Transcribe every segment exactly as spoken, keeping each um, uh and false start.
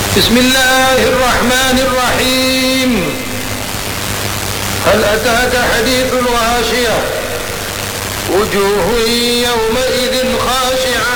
بسم الله الرحمن الرحيم. هل أتاك حديث الغاشية؟ وجوه يومئذ خاشعة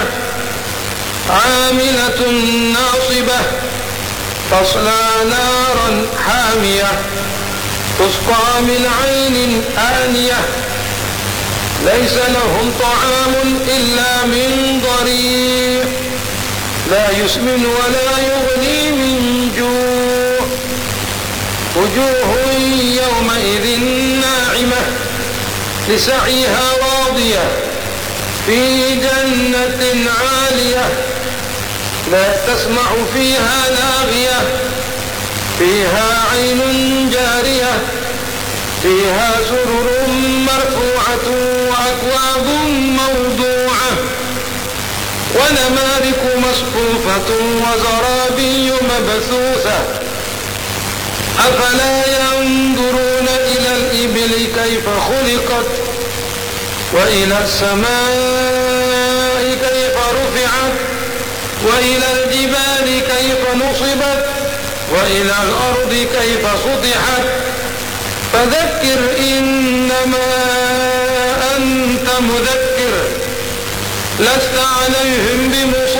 عاملة ناصبة تصلى نارا حامية تسقى من عين آنية ليس لهم طعام إلا من ضريع لا يسمن ولا يغني من جوع وجوه يومئذ ناعمة لسعيها راضية في جنة عالية لا تسمع فيها لاغية فيها عين جارية فيها سرر مرفوعة وأكواب موضوعة ونمارق مصفوفة وزرابي مبثوثة أفلا ينظرون إلى الإبل كيف خلقت وإلى السماء كيف رفعت وإلى الجبال كيف نصبت وإلى الأرض كيف سطحت فذكر إنما أنت مذكر لست عليهم بمسيطر